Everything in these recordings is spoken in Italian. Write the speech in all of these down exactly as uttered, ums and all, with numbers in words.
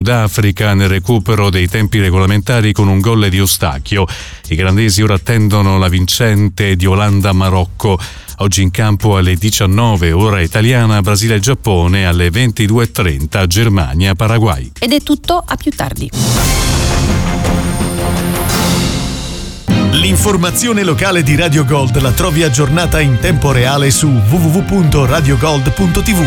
Sudafrica nel recupero dei tempi regolamentari con un gol di Eustachio. I gandesi ora attendono la vincente di Olanda-Marocco. Oggi in campo alle diciannove ora italiana, Brasile-Giappone, alle ventidue e trenta Germania-Paraguay. Ed è tutto, a più tardi. L'informazione locale di Radio Gold la trovi aggiornata in tempo reale su w w w punto radio gold punto t v.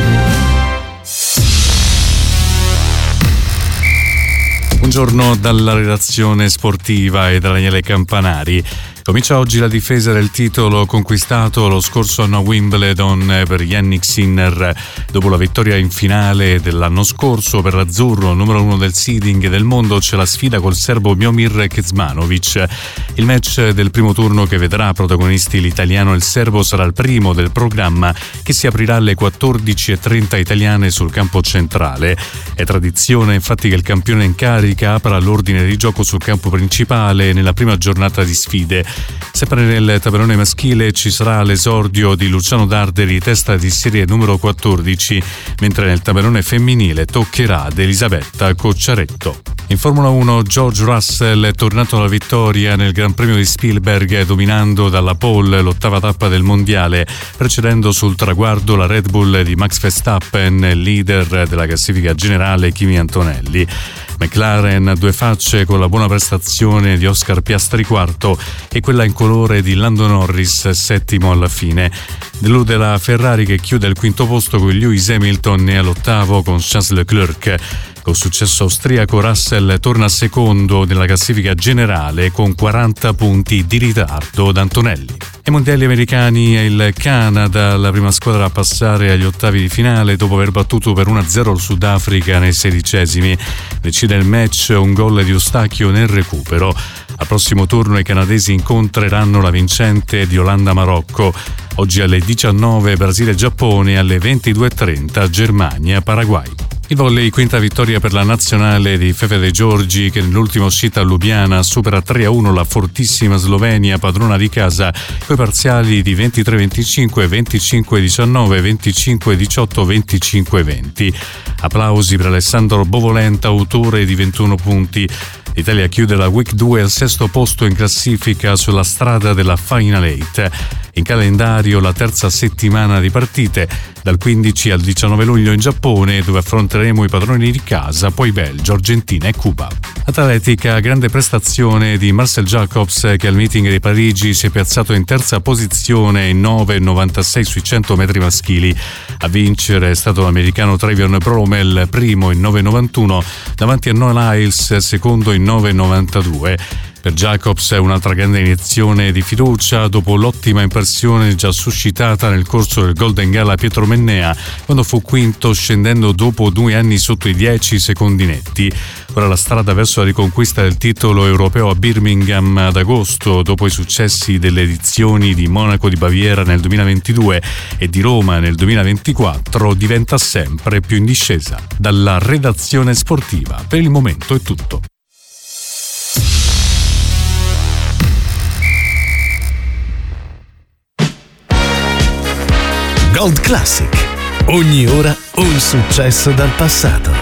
Buongiorno dalla redazione sportiva e da Daniele Campanari. Comincia oggi la difesa del titolo conquistato lo scorso anno a Wimbledon per Jannik Sinner. Dopo la vittoria in finale dell'anno scorso per l'azzurro, numero uno del seeding del mondo, c'è la sfida col serbo Miomir Kecmanovic. Il match del primo turno che vedrà protagonisti l'italiano e il serbo sarà il primo del programma, che si aprirà alle quattordici e trenta italiane sul campo centrale. È tradizione infatti che il campione in carica apra l'ordine di gioco sul campo principale nella prima giornata di sfide. Sempre nel tabellone maschile ci sarà l'esordio di Luciano Darderi, testa di serie numero quattordici, mentre nel tabellone femminile toccherà ad Elisabetta Cocciaretto. In Formula uno George Russell è tornato alla vittoria nel Gran Premio di Spielberg, dominando dalla pole l'ottava tappa del mondiale, precedendo sul traguardo la Red Bull di Max Verstappen, leader della classifica generale Kimi Antonelli. McLaren a due facce con la buona prestazione di Oscar Piastri quarto e quella in colore di Lando Norris settimo alla fine. Delude la Ferrari che chiude al quinto posto con Lewis Hamilton e all'ottavo con Charles Leclerc. Con successo austriaco Russell torna secondo nella classifica generale con quaranta punti di ritardo da Antonelli. Ai mondiali americani è il Canada la prima squadra a passare agli ottavi di finale dopo aver battuto per uno a zero il Sudafrica nei sedicesimi. Decide il match un gol di Eustachio nel recupero. Al prossimo turno i canadesi incontreranno la vincente di Olanda-Marocco. Oggi alle diciannove Brasile-Giappone, alle ventidue e trenta Germania-Paraguay. Il volley, quinta vittoria per la nazionale di Fefe De Giorgi, che nell'ultima uscita a Lubiana supera tre a uno la fortissima Slovenia, padrona di casa, coi parziali di ventitré venticinque, venticinque diciannove, venticinque diciotto, venticinque venti. Applausi per Alessandro Bovolenta, autore di ventuno punti. L'Italia chiude la Week due al sesto posto in classifica sulla strada della Final Eight. In calendario la terza settimana di partite, dal quindici al diciannove luglio in Giappone, dove affronteremo i padroni di casa, poi Belgio, Argentina e Cuba. Atletica, grande prestazione di Marcel Jacobs, che al meeting di Parigi si è piazzato in terza posizione in nove virgola novantasei sui cento metri maschili. A vincere è stato l'americano Travion Bromell, primo in nove virgola novantuno, davanti a Noah Lyles, secondo in nove virgola novantadue. Per Jacobs è un'altra grande iniezione di fiducia dopo l'ottima impressione già suscitata nel corso del Golden Gala Pietro Mennea, quando fu quinto scendendo dopo due anni sotto i dieci secondi netti. Ora la strada verso la riconquista del titolo europeo a Birmingham ad agosto, dopo i successi delle edizioni di Monaco di Baviera nel duemilaventidue e di Roma nel duemilaventiquattro, diventa sempre più in discesa. Dalla redazione sportiva, per il momento è tutto. Gold Classic. Ogni ora un successo dal passato.